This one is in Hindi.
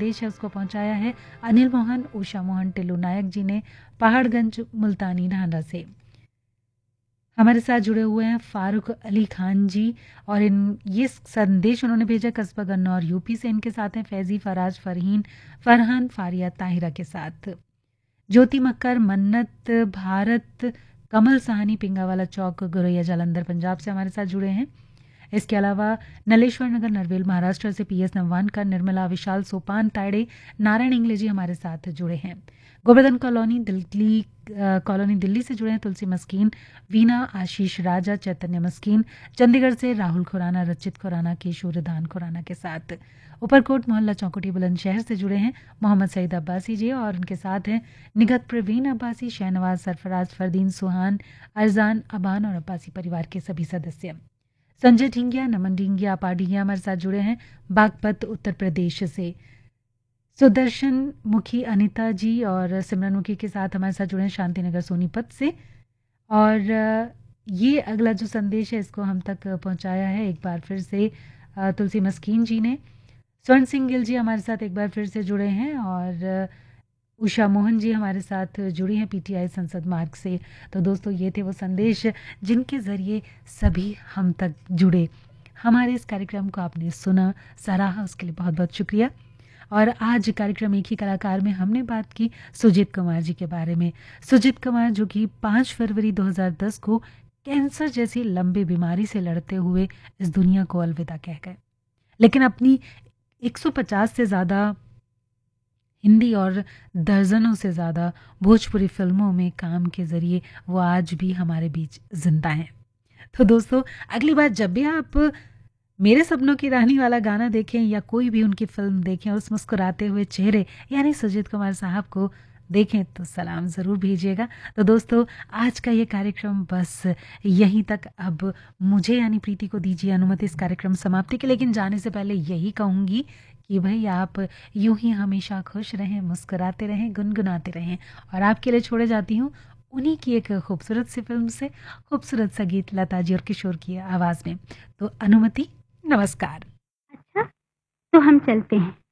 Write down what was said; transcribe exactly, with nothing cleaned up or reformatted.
संदेश है उसको पहुंचाया है अनिल मोहन उषा मोहन टिल्लू नायक जी ने पहाड़गंज मुल्तानी ढांढा से। हमारे साथ जुड़े हुए हैं फारूक अली खान जी और इन ये संदेश उन्होंने भेजा कस्बा गन्नौर यूपी से। इनके साथ हैं फैजी, फराज, फरहीन, फरहान, फारिया, ताहिरा के साथ ज्योति मक्कर, मन्नत, भारत, कमल साहनी, पिंगावाला चौक, गुरैया जालंधर पंजाब से हमारे साथ जुड़े हैं। इसके अलावा नलेश्वर नगर नरवेल महाराष्ट्र से पी एस नवानकर, निर्मला, विशाल, सोपान, ताड़े, नारायण इंगले जी हमारे साथ जुड़े हैं। गोवर्धन कॉलोनी दिल्ली कॉलोनी दिल्ली से जुड़े हैं तुलसी मस्कीन, वीना, आशीष राजा, चैतन्य मस्कीन, चंडीगढ़ से राहुल खुराना, रचित खुराना, केशूर धान खुराना के साथ ऊपरकोट मोहल्ला चौकोटी बुलंदशहर से जुड़े हैं मोहम्मद सईद अब्बासी जी और उनके साथ हैं निगत प्रवीण अब्बासी, शहनवाज, सरफराज, फरदीन, सुहान, अरजान, अबान और अब्बासी परिवार के सभी सदस्य। संजय ढिंगिया, नमन ढिंगिया, अपा ढिंगिया हमारे साथ जुड़े हैं बागपत उत्तर प्रदेश से। सुदर्शन मुखी, अनिता जी और सिमरन मुखी के साथ हमारे साथ जुड़े हैं शांतिनगर सोनीपत से। और ये अगला जो संदेश है इसको हम तक पहुंचाया है एक बार फिर से तुलसी मस्कीन जी ने। स्वर्ण सिंह गिल जी हमारे साथ एक बार फिर से जुड़े हैं और उषा मोहन जी हमारे साथ जुड़ी हैं पीटीआई संसद मार्ग से। तो दोस्तों ये थे वो संदेश जिनके ज़रिए सभी हम तक जुड़े। हमारे इस कार्यक्रम को आपने सुना, सराहा, उसके लिए बहुत बहुत शुक्रिया। और आज कार्यक्रम एक ही कलाकार में हमने बात की सुजीत कुमार जी के बारे में। सुजीत कुमार जो कि पाँच फरवरी दो हज़ार दस को कैंसर जैसी लंबी बीमारी से लड़ते हुए इस दुनिया को अलविदा कह गए, लेकिन अपनी एक सौ पचास से ज़्यादा हिंदी और दर्जनों से ज़्यादा भोजपुरी फिल्मों में काम के ज़रिए वो आज भी हमारे बीच जिंदा हैं। तो दोस्तों अगली बार जब भी आप मेरे सपनों की रानी वाला गाना देखें या कोई भी उनकी फिल्म देखें और उस मुस्कुराते हुए चेहरे यानी सुजीत कुमार साहब को देखें तो सलाम ज़रूर भेजिएगा। तो दोस्तों आज का ये कार्यक्रम बस यहीं तक। अब मुझे यानी प्रीति को दीजिए अनुमति इस कार्यक्रम समाप्ति के, लेकिन जाने से पहले यही कहूँगी कि भाई आप यूं ही हमेशा खुश रहें, मुस्कुराते रहें, गुनगुनाते रहें। और आपके लिए छोड़े जाती हूँ उन्हीं की एक खूबसूरत सी फिल्म से खूबसूरत सा गीत लता जी और किशोर की आवाज़ में। तो अनुमति, नमस्कार। अच्छा तो हम चलते हैं।